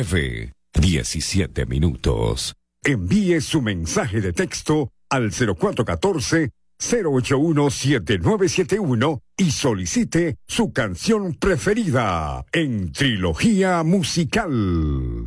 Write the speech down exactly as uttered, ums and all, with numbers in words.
nueve, diecisiete minutos. Envíe su mensaje de texto al cero cuatro uno cuatro, cero ocho uno, siete nueve siete uno y solicite su canción preferida en Trilogía Musical.